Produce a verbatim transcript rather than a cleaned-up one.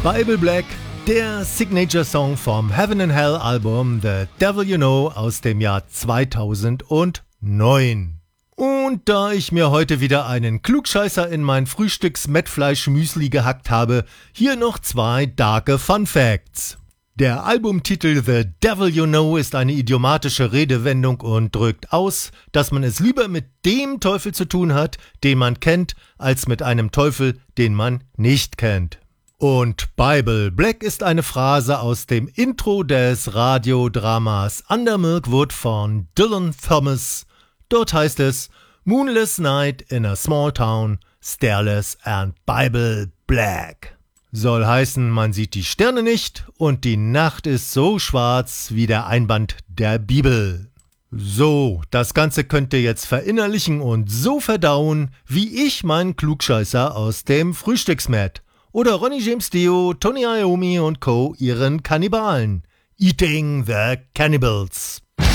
Bible Black, der Signature-Song vom Heaven and Hell Album The Devil You Know aus dem Jahr zweitausendneun. Und da ich mir heute wieder einen Klugscheißer in mein Frühstücks-Mettfleisch-Müsli gehackt habe, hier noch zwei darke Fun Facts. Der Albumtitel The Devil You Know ist eine idiomatische Redewendung und drückt aus, dass man es lieber mit dem Teufel zu tun hat, den man kennt, als mit einem Teufel, den man nicht kennt. Und Bible Black ist eine Phrase aus dem Intro des Radiodramas Under Milkwood von Dylan Thomas. Dort heißt es: Moonless night in a small town, starless and Bible black. Soll heißen, man sieht die Sterne nicht und die Nacht ist so schwarz wie der Einband der Bibel. So, das Ganze könnt ihr jetzt verinnerlichen und so verdauen, wie ich meinen Klugscheißer aus dem Frühstücksmet. Oder Ronnie James Dio, Tony Iommi und Co. ihren Kannibalen. Eating the Cannibals.